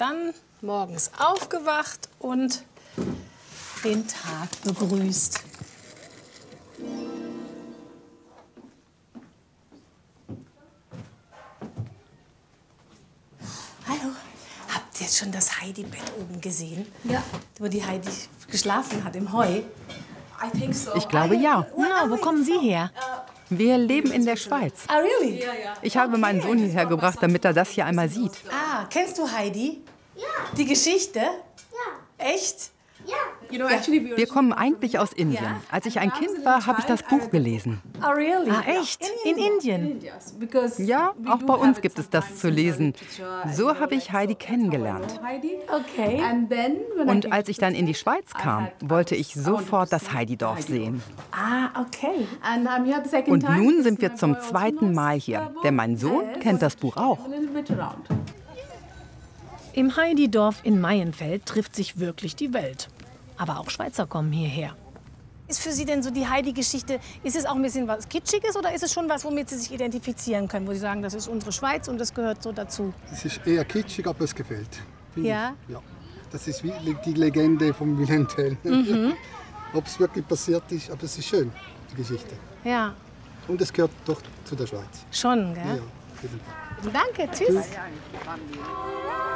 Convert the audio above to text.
dann morgens aufgewacht und den Tag begrüßt. Hallo, habt ihr jetzt schon das Heidi-Bett oben gesehen? Ja. Wo die Heidi geschlafen hat im Heu. Ich glaube, ja. Na, wo kommen Sie her? Wir leben in der Schweiz. Ah, really? Ich habe meinen Sohn hierher gebracht, damit er das hier einmal sieht. Ah, kennst du Heidi? Ja. Die Geschichte? Ja. Echt? Ja. Wir kommen eigentlich aus Indien. Als ich ein Kind war, habe ich das Buch gelesen. Ah, really? Ah, echt? In Indien? Ja, auch bei uns gibt es das zu lesen. So habe ich Heidi kennengelernt. Okay. Und als ich dann in die Schweiz kam, wollte ich sofort das Heidi-Dorf sehen. Ah, okay. Und nun sind wir zum zweiten Mal hier, denn mein Sohn kennt das Buch auch. Im Heidi-Dorf in Maienfeld trifft sich wirklich die Welt. Aber auch Schweizer kommen hierher. Ist für Sie denn so die Heidi-Geschichte, ist es auch ein bisschen was Kitschiges oder ist es schon was, womit Sie sich identifizieren können? Wo Sie sagen, das ist unsere Schweiz und das gehört so dazu? Es ist eher kitschig, aber es gefällt. Ja? Ja. Das ist wie die Legende von Wilhelm Tell. Ob es wirklich passiert ist, aber es ist schön, die Geschichte. Ja. Und es gehört doch zu der Schweiz. Schon, gell? Ja, auf jeden Fall. Danke, tschüss.